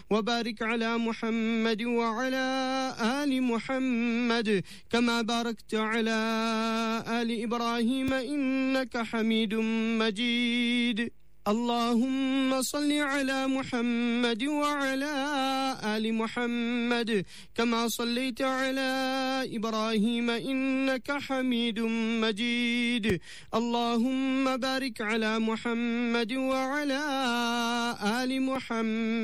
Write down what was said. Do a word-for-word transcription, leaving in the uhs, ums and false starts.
وبارك على محمد وعلى آل محمد كما باركت على آل إبراهيم إنك حميد مجيد. اللهم صل على محمد وعلى آل محمد كما صليت على إبراهيم إنك حميد مجيد. اللهم بارك على محمد وعلى آل محمد